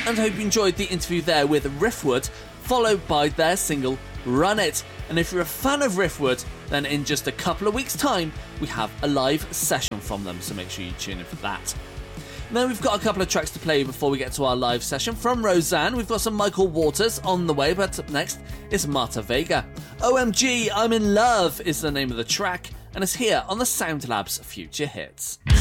and I hope you enjoyed the interview there with Riftwood, followed by their single Run It. And if you're a fan of Riftwood, then in just a couple of weeks' time, we have a live session from them, so make sure you tune in for that. Now we've got a couple of tracks to play before we get to our live session. From Roseanne, we've got some Michael Waters on the way, but up next is Marta Vega. OMG, I'm in Love is the name of the track, and it's here on the Sound Labs Future Hits.